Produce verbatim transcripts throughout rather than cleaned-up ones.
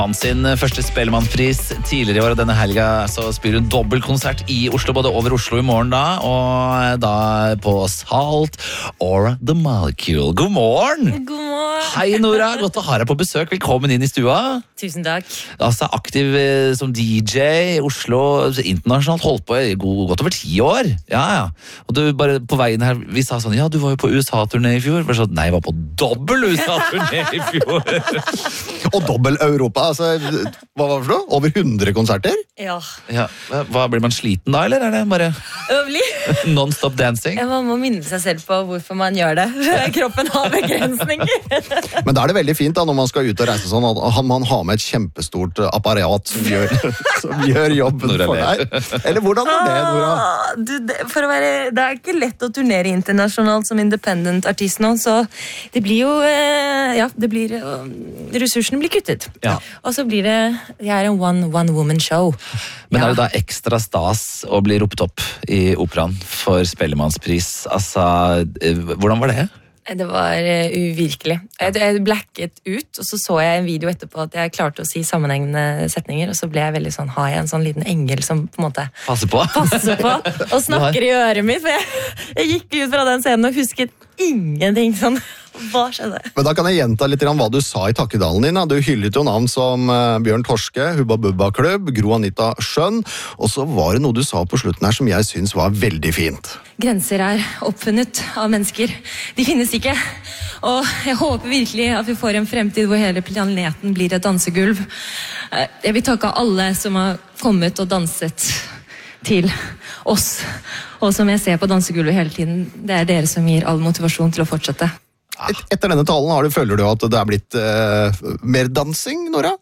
Han sin første Spellemannpris tidligere i år, og denne helga så spiller hun dobbeltkonsert i Oslo, både over Oslo i morgen da, og da på Salt or The Molecule. God morgen! God morgen! Hei Nora, godt å ha deg på besøk. Velkommen inn i stua. Tusen takk. Altså aktiv eh, som D J i Oslo, internasjonalt, holdt på i god, godt over ti år. Ja, ja. Og du bare på veien her, vi sa sånn, ja, du var jo på U S A-turné i fjor. Bare sånn, nei, jeg var på dobbel U S A-turné i fjor. Og dobbel Europa, altså, hva var det for noe? Over hundre konserter? Ja. Ja, hva, blir man sliten da, eller er det bare Øvlig. non-stop dancing? Ja, man må minne seg selv på hvorfor man gjør det. Kroppen har begrensninger. Men da er det veldig fint da, når man skal ut og reise sånn, at man har med et kjempestort apparat som gjør, som gjør jobben Nora for deg. Eller hvordan er det, Nora? Ah, du, det, for å være, det er ikke lett å turnere internasjonalt som independent artist nå, så det blir jo, eh, ja, det blir, eh, ressursene blir kuttet. Ja. Og så blir det, jeg er en one, one woman show. Men Ja. er det da ekstra stas å bli ropt opp i operaen for Spellemannspris? Altså, eh, hvordan var det? Det var uh, uvirkelig. Jeg, jeg blacket ut, og så så jeg en video etterpå at jeg klarte å si sammenhengende setninger, og så ble jeg veldig sånn, har jeg en sånn liten engel som på en måte Passe på. passer på og snakker i øret mitt, for jeg, jeg gikk ut fra den scenen og husket ingenting sånn. Hva skjedde? Men da kan jeg gjenta litt grann hva du sa i takkedalen din. Da. Du hyllet jo navn som uh, Bjørn Torske, Hubba Bubba Klubb, Gro Anita Schønn, og så var det noe du sa på slutten her som jeg synes var veldig fint. Grenser er oppfunnet av mennesker. De finnes ikke. Og jeg håper virkelig at vi får en fremtid hvor hele planeten blir et dansegulv. Eh, Jeg vil takke alle som har kommet og danset til oss, og som jeg ser på dansegulvet hele tiden. Det er dere som gir all motivasjon til å fortsette. Et, etter denne talen har du, føler du at det er blitt uh, mer dansing, Nora?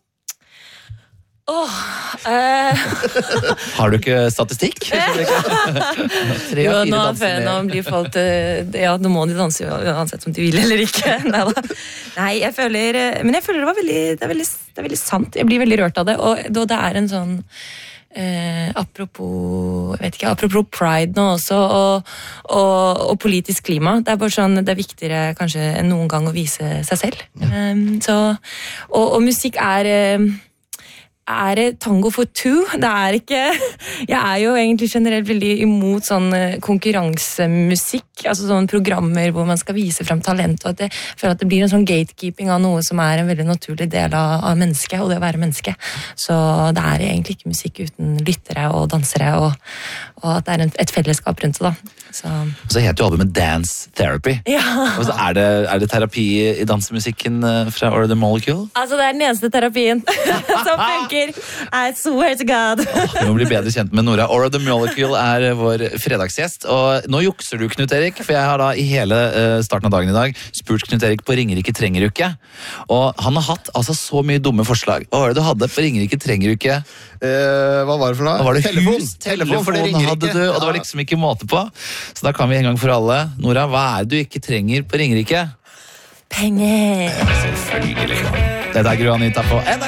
Åh, eh, Har du ikke statistikk? Tre jo, av fire nå, danser nå med. blir folk til, ja, nå må de danse uansett om de vil eller ikke. Neida. Nei, jeg føler, men jeg føler det var veldig, det er veldig, det er veldig sant. Jeg blir veldig rørt av det, og da det er en sånn, Eh, apropos jeg vet ikke, apropos pride nå også og, og, og politisk klima, det er bare sånn, det er viktigere kanskje enn noen gang å vise seg selv. um, så, og, og musikk er um, er det tango for two? Det er ikke jeg er jo egentlig generelt veldig imot sånn konkurransemusikk, altså sånne programmer hvor man skal vise frem talent, og at det, for at det blir en sånn gatekeeping av noe som er en veldig naturlig del av, av mennesket, og det å være menneske. Så det er egentlig ikke musikk uten lyttere og dansere, og, og at det er en, et fellesskap rundt det da. Så. Og så heter jo albumet Dance Therapy. Ja. Og så er det, er det terapi i dansemusikken eh, fra Or The Molecule? Altså det er den eneste terapien som funker. I swear to God. Vi må bli bedre kjent med Nora. Or The Molecule er vår fredagsgjest. Og nå jukser du, Knut Erik, for jeg har da i hele uh, starten av dagen i dag spurt Knut Erik på Ringerike trenger-uke. Og han har hatt altså så mye dumme forslag. Hva var det du hadde på Ringerike trenger-uke? Eh, hva var det for noe? Da var det telefon. hus, Telefon, for det telefon ringer hadde ikke. du, og det var liksom ikke måte på. Så da kan vi en gang for alle. Nora, hva er det du ikke trenger på Ringerike? Penger. Selvfølgelig. Dette er Gro Anita på N R K.